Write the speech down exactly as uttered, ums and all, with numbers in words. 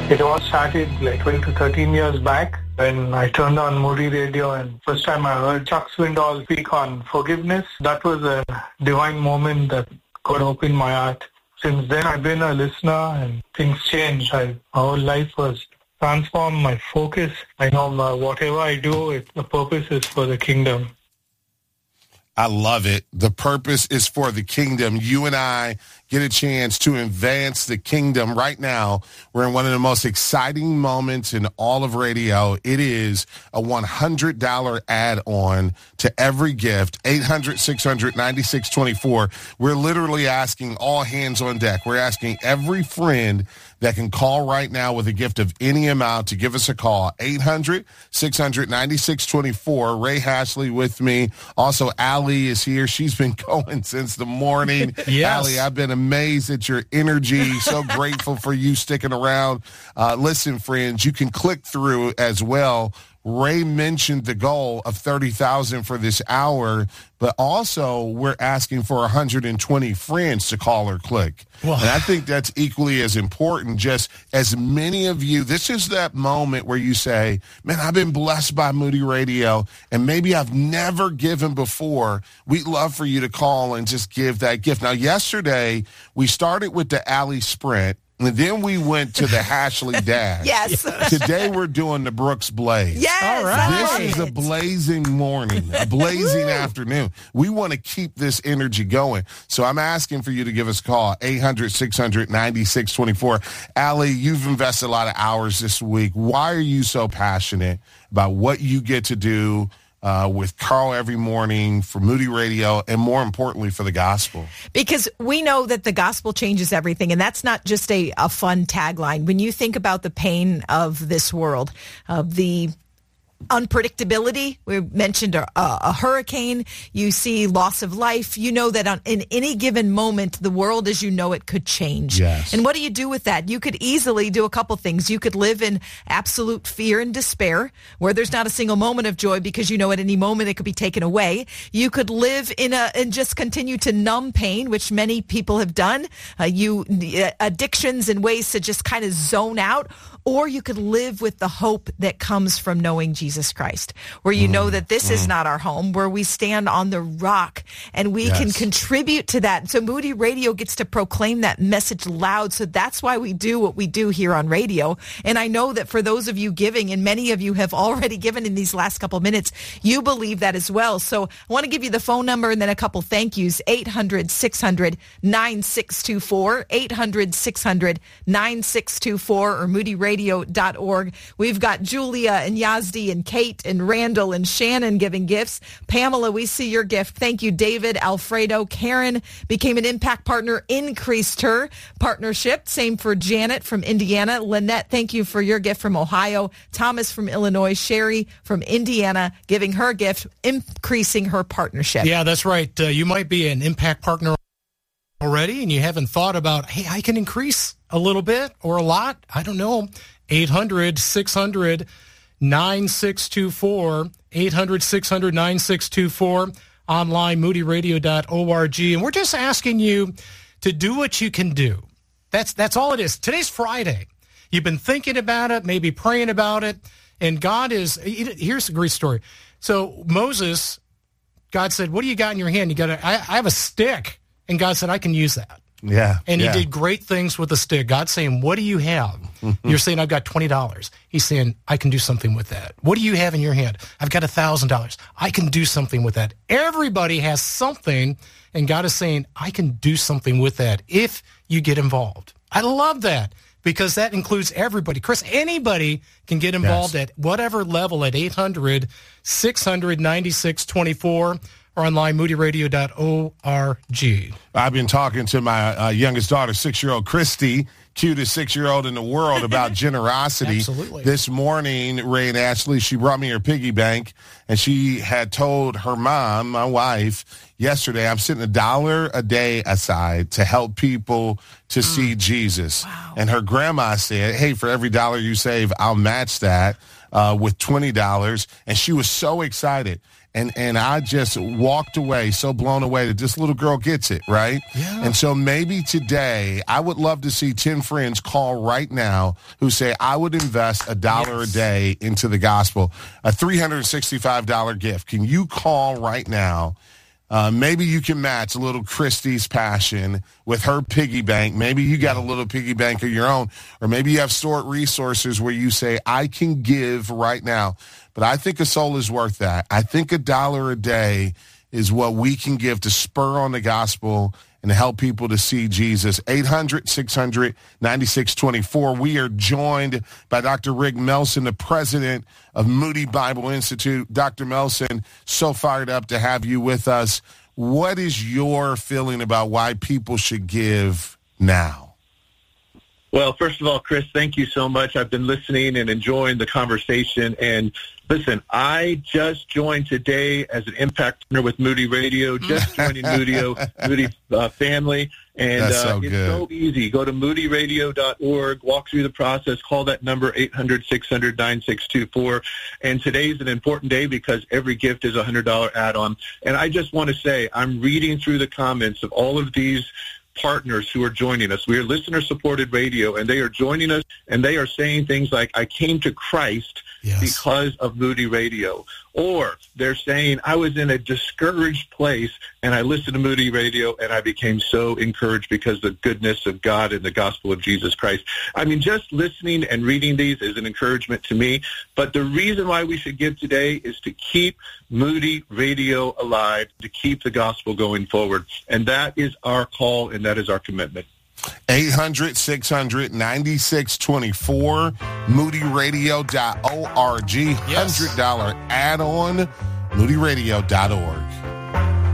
It all started like twelve to thirteen years back when I turned on Moody Radio, and first time I heard Chuck Swindoll speak on forgiveness. That was a divine moment that God opened my heart. Since then, I've been a listener and things changed. I, my whole life was transformed, my focus. I know my, whatever I do, it, the purpose is for the kingdom. I love it. The purpose is for the kingdom. You and I get a chance to advance the kingdom right now. We're in one of the most exciting moments in all of radio. It is a one hundred dollars add-on to every gift, eight hundred, six hundred, ninety-six twenty-four. We're literally asking all hands on deck. We're asking every friend that can call right now with a gift of any amount to give us a call. eight hundred, six hundred, ninety-six twenty-four. Ray Hashley with me. Also, Allie is here. She's been going since the morning. Yes. Allie, I've been amazed at your energy. So grateful for you sticking around. Uh, listen, friends, you can click through as well. Ray mentioned the goal of thirty thousand for this hour, but also we're asking for one hundred twenty friends to call or click. Well, and I think that's equally as important. Just as many of you, this is that moment where you say, man, I've been blessed by Moody Radio, and maybe I've never given before. We'd love for you to call and just give that gift. Now, yesterday, we started with the Alley Sprint, and then we went to the Hashley Dash. Yes. Today we're doing the Brooks Blaze. Yes. All right. This is a blazing morning, a blazing afternoon. We want to keep this energy going. So I'm asking for you to give us a call, eight hundred, six hundred, ninety-six twenty-four. Allie, you've invested a lot of hours this week. Why are you so passionate about what you get to do Uh, with Carl every morning for Moody Radio, and more importantly for the gospel? Because we know that the gospel changes everything, and that's not just a, a fun tagline. When you think about the pain of this world, of the unpredictability, we mentioned a, a hurricane, you see loss of life, you know that on, in any given moment, the world as you know it could change. Yes. And what do you do with that? You could easily do a couple things. You could live in absolute fear and despair, where there's not a single moment of joy because you know at any moment it could be taken away. You could live in a and just continue to numb pain, which many people have done. Uh, you uh, addictions and ways to just kind of zone out. Or you could live with the hope that comes from knowing Jesus Christ, where you mm, know that this mm. is not our home, where we stand on the rock and we yes. can contribute to that. So Moody Radio gets to proclaim that message loud. So that's why we do what we do here on radio. And I know that for those of you giving, and many of you have already given in these last couple minutes, you believe that as well. So I want to give you the phone number and then a couple thank yous. eight hundred, six hundred, nine six two four, eight hundred, six hundred, nine six two four, or Moody Radio. radio dot org. We've got Julia and Yazdi and Kate and Randall and Shannon giving gifts. Pamela, we see your gift. Thank you, David. Alfredo. Karen became an impact partner, increased her partnership. Same for Janet from Indiana. Lynette, thank you for your gift from Ohio. Thomas from Illinois. Sherry from Indiana giving her gift, increasing her partnership. Yeah, that's right. Uh, you might be an impact partner already and you haven't thought about, hey, I can increase a little bit or a lot. I don't know. eight hundred, six hundred, nine six two four, eight hundred, six hundred, nine six two four, online, moody radio dot org. And we're just asking you to do what you can do. That's, that's all it is. Today's Friday. You've been thinking about it, maybe praying about it, and God is, here's a great story. So Moses, God said, what do you got in your hand? You got a, I, I have a stick. And God said, I can use that. Yeah. And yeah. he did great things with the stick. God's saying, what do you have? You're saying, I've got twenty dollars. He's saying, I can do something with that. What do you have in your hand? I've got one thousand dollars. I can do something with that. Everybody has something, and God is saying, I can do something with that if you get involved. I love that because that includes everybody. Chris, anybody can get involved yes. at whatever level at eight hundred, six hundred, ninety-six twenty-four. Or online, moody radio dot org. I've been talking to my uh, youngest daughter, six-year-old Christy, cutest six-year-old in the world, about generosity. Absolutely. This morning, Ray and Ashley, she brought me her piggy bank, and she had told her mom, my wife, yesterday, I'm setting a dollar a day aside to help people to mm. see Jesus. Wow. And her grandma said, hey, for every dollar you save, I'll match that uh, with twenty dollars. And she was so excited. And and I just walked away so blown away that this little girl gets it, right? Yeah. And so maybe today I would love to see ten friends call right now who say, I would invest a dollar Yes. a day into the gospel, a three hundred sixty-five dollars gift. Can you call right now? Uh, maybe you can match little Christy's passion with her piggy bank. Maybe you got a little piggy bank of your own, or maybe you have stored resources where you say, I can give right now. But I think a soul is worth that. I think a dollar a day is what we can give to spur on the gospel and to help people to see Jesus. eight hundred, six hundred, ninety-six twenty-four. We are joined by Doctor Rick Melson, the president of Moody Bible Institute. Doctor Melson, so fired up to have you with us. What is your feeling about why people should give now? Well, first of all, Chris, thank you so much. I've been listening and enjoying the conversation. And listen, I just joined today as an impact partner with Moody Radio, just joining Moody, Moody uh, family. And That's so uh, it's good. so easy. Go to moody radio dot org, walk through the process, call that number eight hundred, six hundred, nine six two four. And today's an important day because every gift is a one hundred dollars add-on. And I just want to say, I'm reading through the comments of all of these partners who are joining us. We are listener-supported radio, and they are joining us, and they are saying things like, I came to Christ Yes. because of Moody Radio. Or they're saying, I was in a discouraged place, and I listened to Moody Radio, and I became so encouraged because of the goodness of God and the gospel of Jesus Christ. I mean, just listening and reading these is an encouragement to me. But the reason why we should give today is to keep Moody Radio alive, to keep the gospel going forward. And that is our call, and that is our commitment. eight hundred, six hundred, ninety-six twenty-four, moody radio dot org, Yes. one hundred dollars add-on, moody radio dot org.